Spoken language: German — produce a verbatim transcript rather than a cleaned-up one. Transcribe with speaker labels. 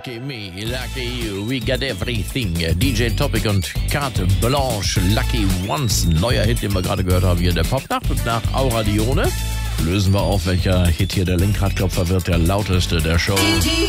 Speaker 1: Lucky me, lucky you, we got everything. D J Topic und Carte Blanche, Lucky Ones. Neuer Hit, den wir gerade gehört haben hier in der Popnacht. Und nach Aura Dione lösen wir auf, welcher Hit hier der Lenkradklopfer wird, der lauteste der Show.